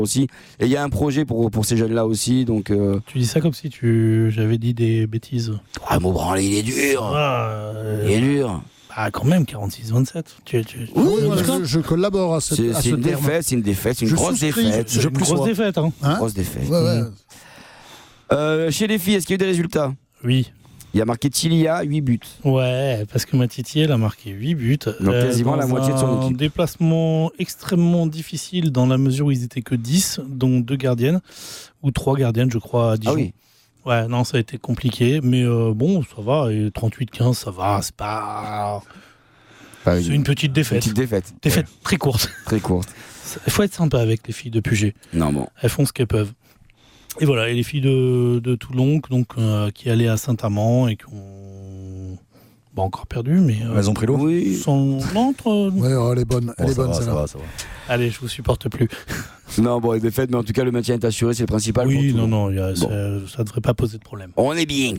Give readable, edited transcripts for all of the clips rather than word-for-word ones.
aussi. Et il y a un projet pour ces jeunes-là aussi. Donc, Tu dis ça comme si j'avais dit des bêtises. Ah, mon branlé, il est dur. Il est dur. Ah, quand même, 46-27. Oui, voilà, je collabore à ce terme. C'est une défaite, c'est une grosse défaite. C'est une grosse défaite. Hein. Grosse défaite. Ouais. Chez les filles, est-ce qu'il y a eu des résultats ? Oui. Il y a marqué Tilia, 8 buts. Ouais, parce que Matiti, elle a marqué 8 buts. Donc quasiment la moitié de son équipe. Un déplacement extrêmement difficile dans la mesure où ils étaient que 10, dont 2 gardiennes, ou 3 gardiennes, je crois, à Dijon. Ah oui. Ouais, non, ça a été compliqué, mais bon, ça va. Et 38-15, ça va, c'est pas... C'est une petite défaite. Défaite très courte. Très courte. Il faut être sympa avec les filles de Puget. Non, bon. Elles font ce qu'elles peuvent. Et voilà, et les filles de Toulon, donc, qui allaient à Saint-Amand et qui ont encore perdu, mais... elles ont pris l'eau. Oui. Ouais, elle est bonne. Elle est bonne, celle-là. Ça va. Allez, je vous supporte plus. Non, bon, les défaites, mais en tout cas, le maintien est assuré, c'est le principal. Oui, non, ça ne devrait pas poser de problème. On est bien.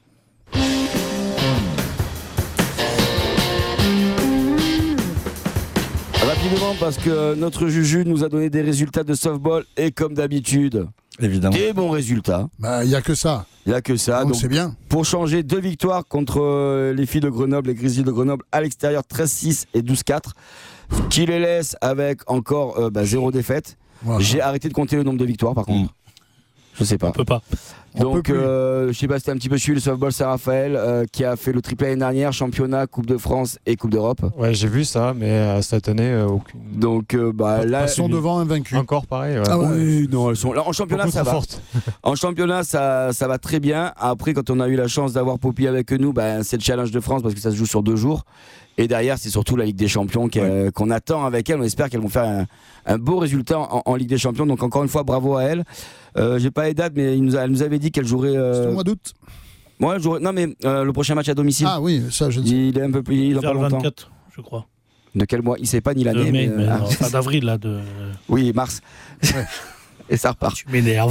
Rapidement, parce que notre Juju nous a donné des résultats de softball et comme d'habitude, évidemment, des bons résultats. Il n'y a que ça. Il n'y a que ça. Donc c'est bien. Pour changer, 2 victoires contre les filles de Grenoble, les Grizzlies de Grenoble, à l'extérieur, 13-6 et 12-4. Qui les laisse avec encore 0 défaite. Voilà. J'ai arrêté de compter le nombre de victoires par contre. Je sais pas. On peut pas. Donc je sais pas, c'était un petit peu suivi le softball Saint-Raphaël qui a fait le triplé l'année dernière, championnat, Coupe de France et Coupe d'Europe. Ouais, j'ai vu ça, mais cette année aucune. Donc là, elles sont devant invaincus. Encore pareil. Ouais. Ah oui, non, elles sont là en championnat, ça va. Forte. En championnat, ça va très bien. Après, quand on a eu la chance d'avoir Poppy avec nous, c'est le Challenge de France parce que ça se joue sur 2 jours. Et derrière, c'est surtout la Ligue des Champions qu'on attend avec elles. On espère qu'elles vont faire un beau résultat en Ligue des Champions. Donc encore une fois, bravo à elles. J'ai pas les dates, mais elle nous avait dit qu'elle jouerait. C'est au mois d'août. Ouais, elle jouerait. Non, mais le prochain match à domicile. Ah oui, ça je sais. Il est un peu plus. Vers le 24, je crois. De quel mois ? Il sait pas ni l'année. Mais fin d'avril là. Oui, mars. Ouais. Et ça repart. Tu m'énerves.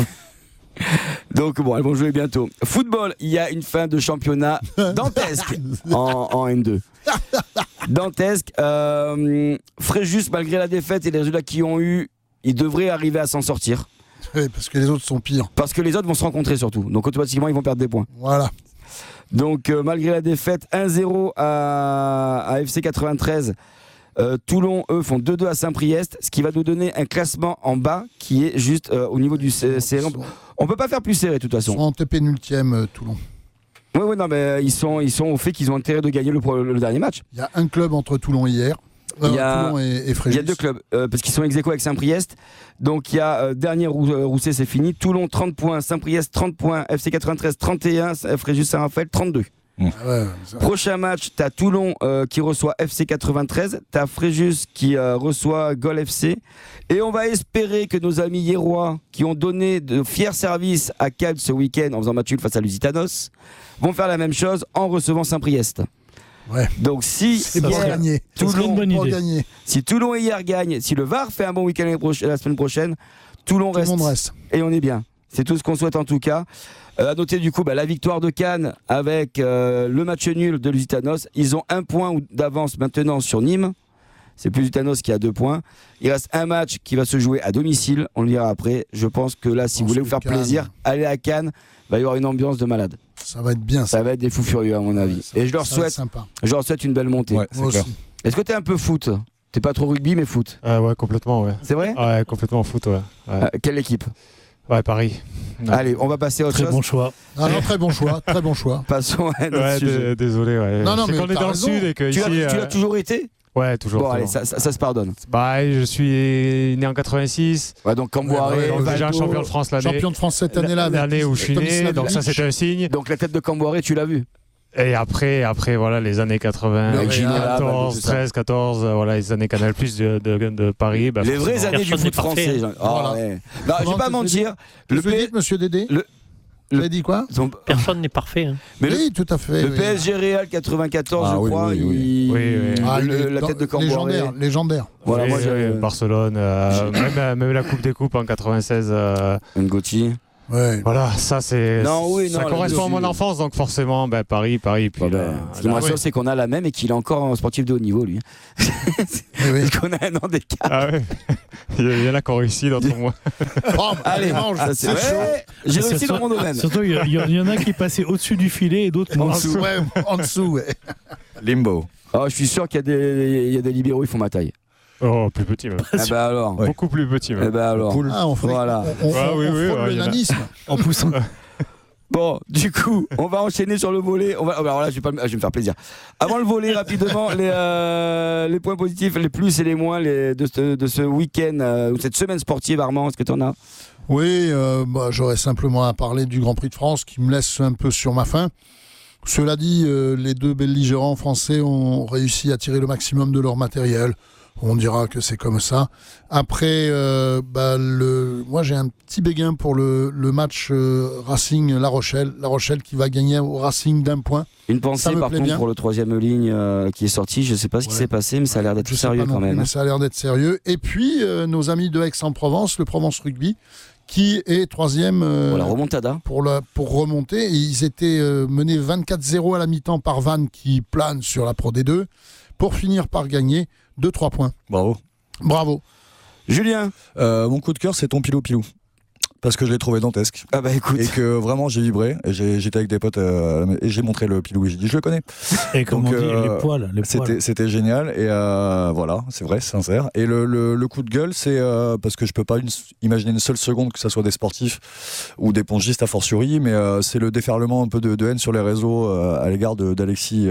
Donc bon, elles vont jouer bientôt. Football, il y a une fin de championnat dantesque en N2. Dantesque. Fréjus, malgré la défaite et les résultats qu'ils ont eu, ils devraient arriver à s'en sortir. Oui, parce que les autres sont pires. Parce que les autres vont se rencontrer surtout. Donc automatiquement, ils vont perdre des points. Voilà. Donc malgré la défaite, 1-0 à FC 93. Toulon, eux, font 2-2 à Saint-Priest, ce qui va nous donner un classement en bas qui est juste au niveau du serré. On peut pas faire plus serré de toute façon. Ils sont en TP-nultième, Toulon. Oui, non, mais ils sont au fait qu'ils ont intérêt de gagner le dernier match. Il y a un club entre Toulon hier. Toulon et Fréjus. Il y a 2 clubs, parce qu'ils sont ex-aequo avec Saint-Priest. Donc il y a dernier Rousset, c'est fini. Toulon 30 points, Saint-Priest 30 points, FC 93 31, Fréjus Saint-Raphaël 32. Prochain match, t'as Toulon qui reçoit FC 93, t'as Fréjus qui reçoit Gol FC, et on va espérer que nos amis hiérois qui ont donné de fiers services à Cannes ce week-end en faisant match nul face à Lusitanos vont faire la même chose en recevant Saint-Priest. Ouais. Donc si Toulon hier gagne, si le VAR fait un bon week-end la semaine prochaine, Toulon reste et on est bien. C'est tout ce qu'on souhaite en tout cas. À noter du coup la victoire de Cannes avec le match nul de Lusitanos. Ils ont 1 point d'avance maintenant sur Nîmes. C'est plus Lusitanos qui a 2 points. Il reste un match qui va se jouer à domicile. On le dira après. Je pense que là, si vous voulez vous faire plaisir, allez à Cannes. Il va y avoir une ambiance de malade. Ça va être bien. Ça va être des fous furieux à mon avis. Et je leur souhaite une belle montée. Ouais, c'est clair. Est-ce que t'es un peu foot ? T'es pas trop rugby mais foot ? Ouais, complètement, ouais. C'est vrai ? Ouais, complètement foot, ouais. Quelle équipe ? Ouais, Paris. Ouais. Allez, on va passer à autre chose. Très bon choix. Ah non, très bon choix, très bon choix. Passons à notre sujet. Désolé, ouais. Non, c'est mais qu'on est dans le sud et que tu ici. l'as toujours été ? Ouais, toujours. Bon, allez, ça se pardonne. Je suis né en 86. Ouais, donc Camboiré, déjà champion de France l'année. Champion de France cette année-là. L'année où je suis né, donc ça c'était un signe. Donc la tête de Camboiré, tu l'as vu ? Et après voilà, les années 80, 14, 13, 14, voilà, les années Canal+ de Paris. Les vraies années du foot français. Non, je vais pas mentir. Monsieur Dédé Vous avez dit quoi ? Personne n'est parfait. Hein. Mais oui, tout à fait. Le PSG Real 94, je crois. La tête de Camboiré. Légendaire. Voilà, moi, Barcelone, même la Coupe des Coupes en 96. N'Goti. Ouais. Voilà, ça correspond à mon enfance, donc forcément, Paris. Puis ce qui me rassure, c'est qu'on a la même et qu'il est encore un sportif de haut niveau, lui. Parce qu'on a un an d'écart. Ah ouais. Il y en a qui ont réussi, d'autres moins. Allez, ça c'est j'ai réussi dans mon domaine. Surtout, il y en a qui passaient au-dessus du filet et d'autres en dessous. En dessous, ouais. Limbo. Je suis sûr qu'il y a des libéraux, ils font ma taille. Oh, plus petit même. Alors. Beaucoup plus petit même. Alors. Cool. On frôle le nanisme. En poussant. Bon, du coup, on va enchaîner sur le volley. Alors là, je vais me faire plaisir. Avant le volley, rapidement, les points positifs, les plus et les moins de ce week-end, ou cette semaine sportive, Armand, est-ce que tu en as ? Oui, j'aurais simplement à parler du Grand Prix de France qui me laisse un peu sur ma faim. Cela dit, les deux belligérants français ont réussi à tirer le maximum de leur matériel. On dira que c'est comme ça. Après, moi j'ai un petit béguin pour le match Racing-La Rochelle. La Rochelle qui va gagner au Racing d'1 point. Une pensée par contre pour le 3e ligne qui est sorti. Je ne sais pas ce qui s'est passé, mais ça a l'air d'être sérieux quand même. Mais ça a l'air d'être sérieux. Et puis, nos amis de Aix-en-Provence, le Provence Rugby, qui est 3e pour la remontada. Pour remonter. Et ils étaient menés 24-0 à la mi-temps par Vannes qui plane sur la Pro D2 pour finir par gagner 2-3 points. Bravo. Julien, mon coup de cœur, c'est ton pilou. Parce que je l'ai trouvé dantesque. Écoute. Et que vraiment j'ai vibré. Et j'étais avec des potes et j'ai montré le pilou et j'ai dit je le connais. Et comme on dit, les poils. C'était génial. Et voilà, c'est vrai, c'est sincère. Et le coup de gueule, c'est parce que je peux pas imaginer une seule seconde que ça soit des sportifs ou des pongistes a fortiori, mais c'est le déferlement un peu de haine sur les réseaux à l'égard d'Alexis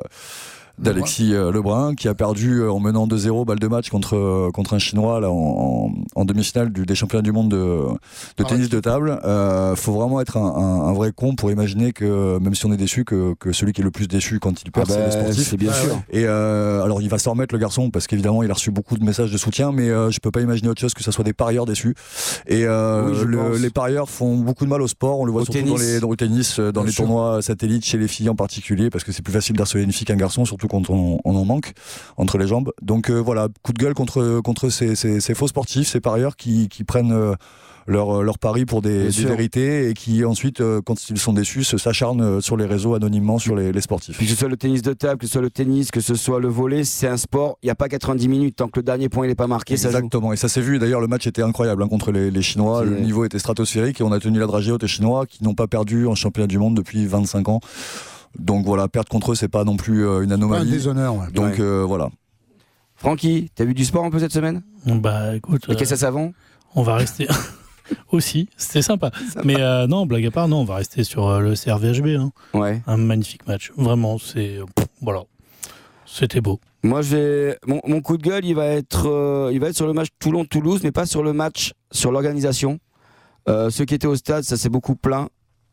Lebrun qui a perdu en menant 2-0 balle de match contre un Chinois là, en demi-finale des championnats du monde de tennis de table. Faut vraiment être un vrai con pour imaginer que même si on est déçu que celui qui est le plus déçu quand il perd c'est le sportif. C'est bien sûr. Et alors il va s'en remettre le garçon parce qu'évidemment il a reçu beaucoup de messages de soutien, mais je peux pas imaginer autre chose que ça soit des parieurs déçus. Et les parieurs font beaucoup de mal au sport. On le voit surtout dans le tennis, dans les tournois satellites chez les filles en particulier, parce que c'est plus facile d'harceler une fille qu'un garçon, surtout quand on en manque entre les jambes. Donc voilà, coup de gueule contre ces faux sportifs, ces parieurs qui prennent leur pari pour des vérités et qui ensuite, quand ils sont déçus, s'acharnent sur les réseaux anonymement sur les sportifs. Puis que ce soit le tennis de table, que ce soit le tennis, que ce soit le volley, c'est un sport, il n'y a pas 90 minutes, tant que le dernier point n'est pas marqué, ça joue. Exactement, et ça s'est vu, d'ailleurs le match était incroyable contre les Chinois, le niveau était stratosphérique et on a tenu la dragée haute aux Chinois qui n'ont pas perdu en championnat du monde depuis 25 ans. Donc voilà, perdre contre eux, c'est pas non plus une anomalie. Pas un déshonneur. Ouais. Donc voilà. Francky, t'as vu du sport un peu cette semaine ? Écoute. Et qu'est-ce que ça savon ? On va rester. Aussi, c'était sympa. Mais non, blague à part, on va rester sur le CRVHB. Hein. Ouais. Un magnifique match. Vraiment, voilà. C'était beau. Moi, mon coup de gueule, il va être sur le match Toulon-Toulouse, mais pas sur le match, sur l'organisation. Ceux qui étaient au stade, ça s'est beaucoup plein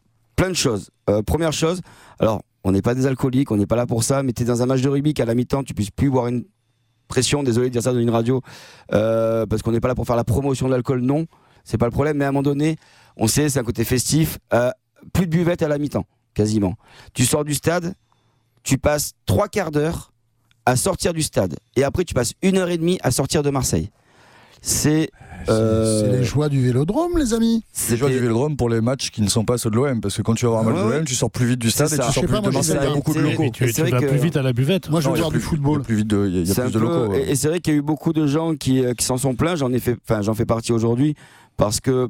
de choses. Première chose, alors, on n'est pas des alcooliques, on n'est pas là pour ça, mais t'es dans un match de rugby qu'à la mi-temps, tu puisses plus boire une pression, désolé de dire ça dans une radio, parce qu'on n'est pas là pour faire la promotion de l'alcool, non, c'est pas le problème, mais à un moment donné, on sait, c'est un côté festif, plus de buvette à la mi-temps, quasiment. Tu sors du stade, tu passes 3 quarts d'heure à sortir du stade, et après tu passes 1h30 à sortir de Marseille. C'est les joies du Vélodrome, les amis. C'est les joies du Vélodrome pour les matchs qui ne sont pas ceux de l'OM, parce que quand tu vas avoir un match de l'OM, tu sors plus vite du stade et tu sors plus vite de Marseille. Il y a beaucoup de locaux. Tu vas plus vite à la buvette. Moi, je veux voir du football. Il y a plus de locaux. Et c'est vrai qu'il y a eu beaucoup de gens qui s'en sont plaints. J'en fais partie aujourd'hui parce que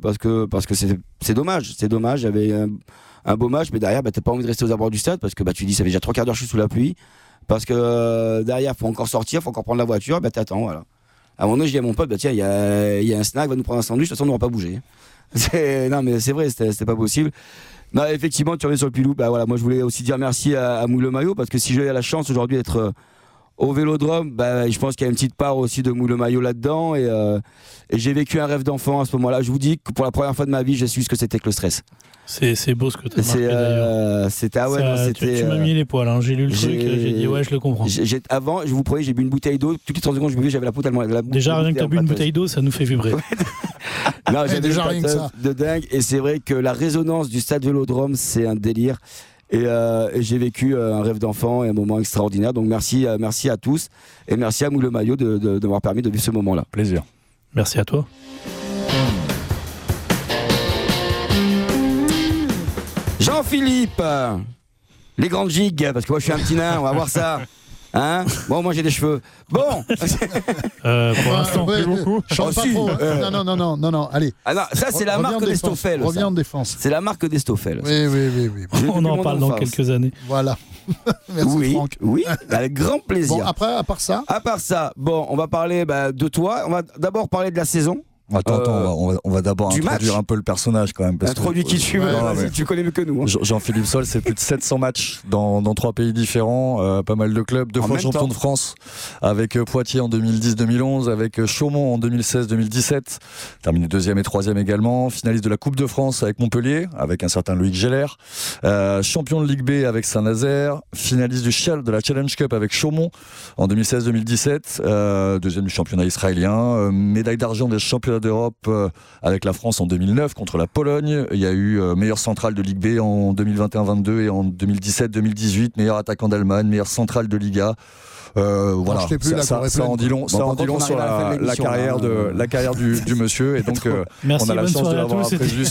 c'est dommage. C'est dommage. Il y avait un beau match, mais derrière, t'as pas envie de rester aux abords du stade parce que tu dis ça fait déjà 3 quarts d'heure que je suis sous la pluie. Parce que derrière, faut encore sortir, faut encore prendre la voiture. T'attends, voilà. À un moment donné, je dis à mon pote, tiens, il y a un snack, va nous prendre un sandwich, de toute façon, on n'aura pas bougé. Non, mais c'est vrai, c'était pas possible. Non, effectivement, tu reviens sur le pilou. Voilà, moi, je voulais aussi dire merci à Moule le Maillot, parce que si j'ai la chance aujourd'hui d'être au Vélodrome, je pense qu'il y a une petite part aussi de Moule le Maillot là-dedans. Et j'ai vécu un rêve d'enfant à ce moment-là. Je vous dis que pour la première fois de ma vie, j'ai su ce que c'était que le stress. C'est beau ce que tu as marqué d'ailleurs. Tu m'as mis les poils, hein. J'ai lu le truc, j'ai dit ouais, je le comprends. Avant, je vous promets, j'ai bu une bouteille d'eau, toutes les 30 secondes je buvais, j'avais la peau tellement... Déjà rien que tu as bu une bouteille d'eau, ça nous fait vibrer. Non, j'ai déjà rien que ça. De dingue, et c'est vrai que la résonance du stade Vélodrome, c'est un délire. Et j'ai vécu un rêve d'enfant et un moment extraordinaire. Donc merci à tous, et merci à Moule le Maillot de m'avoir permis de vivre ce moment-là. Plaisir. Merci à toi. Jean-Philippe, les grandes gigs, parce que moi je suis un petit nain, on va voir ça. Hein, bon, moi j'ai des cheveux. Bon. Pour l'instant, plus beaucoup. Chante pas trop. Non, allez. Ah non, ça c'est la marque des Stoffel. Reviens en défense. C'est la marque des Stoffel. Oui. On en parle dans quelques années. Voilà. Merci Franck. Oui, avec grand plaisir. Bon, après, à part ça, bon, on va parler de toi. On va d'abord parler de la saison. Attends, on va d'abord introduire un peu le personnage quand même. Introduis qui tu veux, tu connais mieux que nous. Hein. Jean-Philippe Sol, c'est plus de 700 matchs dans 3 pays différents, pas mal de clubs, 2 fois champion de France, avec Poitiers en 2010-2011, avec Chaumont en 2016-2017, terminé 2e et 3e également, finaliste de la Coupe de France avec Montpellier, avec un certain Loïc Geller, champion de Ligue B avec Saint-Nazaire, finaliste de la Challenge Cup avec Chaumont en 2016-2017, 2e du championnat israélien, médaille d'argent des championnats d'Europe avec la France en 2009 contre la Pologne. Il y a eu meilleur central de Ligue B en 2021-22 et en 2017-2018, meilleur attaquant d'Allemagne, meilleur central de Liga. Voilà, ça en dit long sur la carrière du monsieur, et donc on a la chance de l'avoir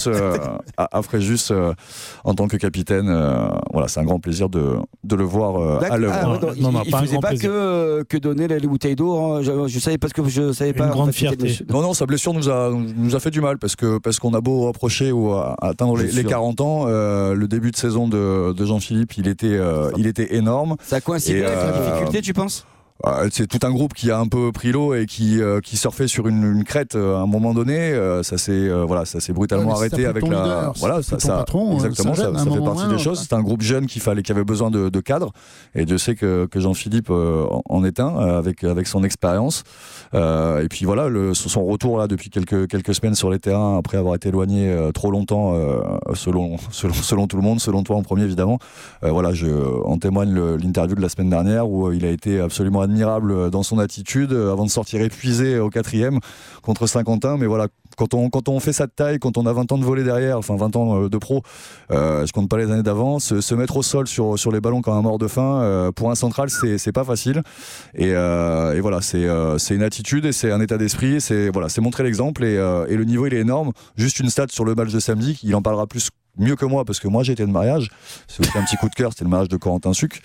à Fréjus en tant que capitaine. Voilà, c'est un grand plaisir de le voir à l'œuvre. Il ne faisait pas que donner les bouteilles d'eau. Hein. Je savais pas que je savais pas. Une grande fierté. Non, sa blessure nous a fait du mal parce qu'on a beau approcher ou atteindre les 40 ans, le début de saison de Jean-Philippe, il était énorme. Ça a coïncidé avec la difficulté, tu penses ? C'est tout un groupe qui a un peu pris l'eau et qui surfait sur une crête à un moment donné. Ça s'est brutalement arrêté avec la. Voilà, ça exactement. Ça fait partie des choses. C'est un groupe jeune qui avait besoin de cadre. Et Dieu sait que Jean-Philippe en est un avec son expérience. Et puis voilà, son retour là depuis quelques semaines sur les terrains après avoir été éloigné trop longtemps, selon tout le monde, selon toi en premier évidemment. Voilà, en témoigne l'interview de la semaine dernière où il a été absolument admirable dans son attitude avant de sortir épuisé au 4e contre Saint-Quentin. Mais voilà, quand on fait ça de taille, quand on a 20 ans de volée derrière, enfin 20 ans de pro, je compte pas les années d'avant, se mettre au sol sur les ballons comme un mort de faim, pour un central c'est pas facile, et voilà, c'est une attitude et c'est un état d'esprit, c'est montrer l'exemple, et le niveau il est énorme. Juste une stat sur le match de samedi, il en parlera mieux que moi parce que moi j'ai été de mariage, c'est aussi un petit coup de cœur, c'était le mariage de Corentin Suc.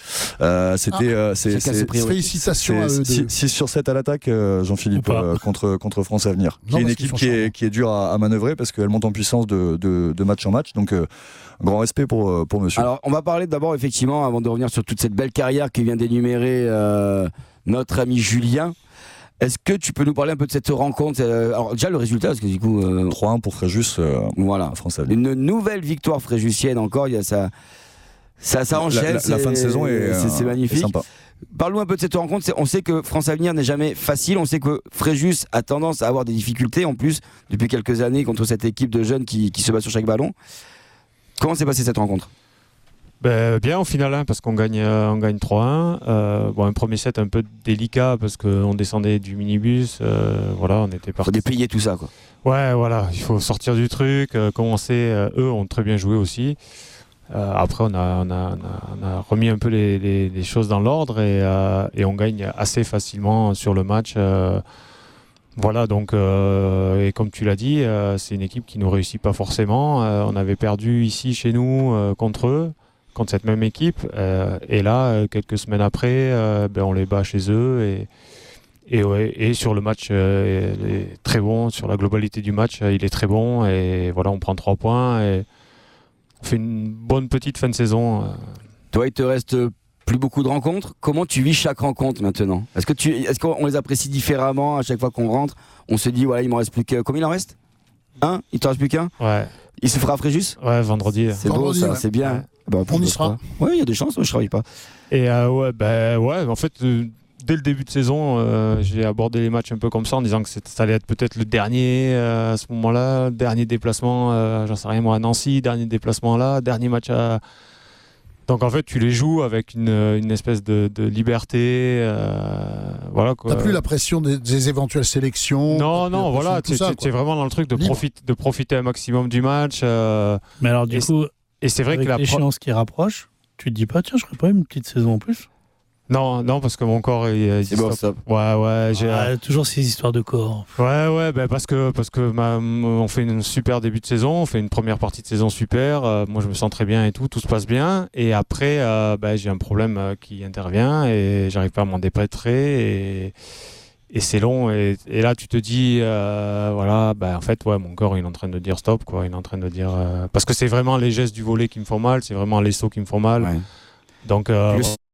Félicitations à eux deux. 6 sur 7 à l'attaque, Jean-Philippe, contre France Avenir, qui est une équipe qui est dure à manœuvrer parce qu'elle monte en puissance de match en match, donc grand respect pour monsieur. Alors on va parler d'abord effectivement, avant de revenir sur toute cette belle carrière qui vient d'énumérer notre ami Julien. Est-ce que tu peux nous parler un peu de cette rencontre? Alors déjà le résultat, parce que du coup 3-1 pour Fréjus, voilà, France Avenir. Une nouvelle victoire fréjusienne encore. Il y a ça enchaîne. La fin de saison c'est magnifique. Sympa. Parle-nous un peu de cette rencontre. On sait que France Avenir n'est jamais facile. On sait que Fréjus a tendance à avoir des difficultés en plus depuis quelques années contre cette équipe de jeunes qui se bat sur chaque ballon. Comment s'est passée cette rencontre? Bien au final, parce qu'on gagne 3-1. Un premier set un peu délicat parce qu'on descendait du minibus. Voilà, on était parti. Il faut déplier tout ça, quoi. Ouais, voilà, il faut sortir du truc. Commencer. Eux ont très bien joué aussi. Après, on a remis un peu les choses dans l'ordre et on gagne assez facilement sur le match. Voilà, donc, et comme tu l'as dit, c'est une équipe qui ne nous réussit pas forcément. On avait perdu ici chez nous contre eux, contre cette même équipe. Et là, quelques semaines après, on les bat chez eux. Et sur le match, il est très bon. Sur la globalité du match, il est très bon. Et voilà, on prend 3 points. Et on fait une bonne petite fin de saison. Toi, il te reste plus beaucoup de rencontres. Comment tu vis chaque rencontre maintenant? Est-ce qu'on les apprécie différemment à chaque fois qu'on rentre? On se dit, voilà, il m'en reste plus que... Combien il en reste? Un? Il te reste plus qu'un? Ouais. Il se fera à Fréjus? Ouais, vendredi. C'est beau, ça, c'est bien. Ouais. On y sera. Oui, il y a des chances, je ne travaille pas. Et en fait, dès le début de saison, j'ai abordé les matchs un peu comme ça, en disant que ça allait être peut-être le dernier à ce moment-là, dernier déplacement, j'en sais rien moi, à Nancy, dernier déplacement là, dernier match à... Donc en fait, tu les joues avec une espèce de liberté. Voilà, quoi. T'as plus la pression des éventuelles sélections? Non, voilà, tu es vraiment dans le truc de profiter un maximum du match. Mais alors du coup, et c'est vrai avec que l'échéance qui rapproche, tu te dis pas, tiens, je ferais pas une petite saison en plus? Non, parce que mon corps il c'est bon, stop. Ouais, j'ai toujours ces histoires de corps. Ouais, parce que on fait une super début de saison, on fait une première partie de saison super. Moi, je me sens très bien et tout se passe bien. Et après, j'ai un problème qui intervient et j'arrive pas à m'en dépêtrer et c'est long. Et là, tu te dis, en fait, mon corps il est en train de dire stop, quoi. Il est en train de dire parce que c'est vraiment les gestes du volley qui me font mal, c'est vraiment les sauts qui me font mal. Ouais. Donc